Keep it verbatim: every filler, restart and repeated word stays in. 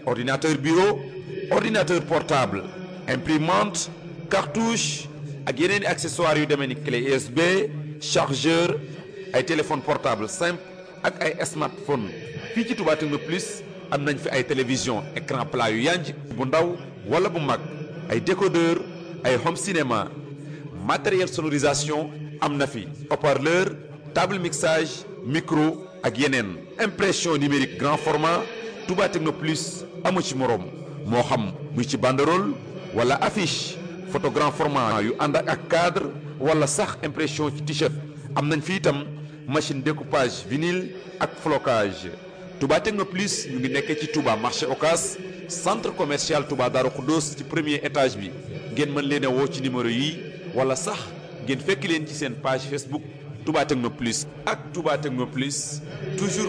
ordinateur bureau ordinateur portable imprimante cartouche ak yeneen i accessoires yu demee ni clé U S B chargeur ay téléphone portable simple ak ay smartphone fii ci Touba Techno Plus am nañ fi ay télévision écran plat yu yanj bu ndaw wala bu mag ay décodeur ay home cinéma matériel sonorisation am na fi haut-parleur table mixage micro ak yeneen impression numérique grand format Touba Techno Plus amu ci moroom moo xam muy ci banderole wala affiche photo grand format yu ànd ak cadre wala sax impression ci t-shirt am nañ fi itam machine découpage vinyle ak flocage Touba Techno Plus ñu ngi nekkee ci Touba marché Ocas centre commercial Touba Darou Khoudoss ci premier étage bi ngeen mën leen a woo ci numéro yi wala sax ngeen fekk leen ci seen page Facebook Touba Techno Plus ak Touba Techno Plus toujours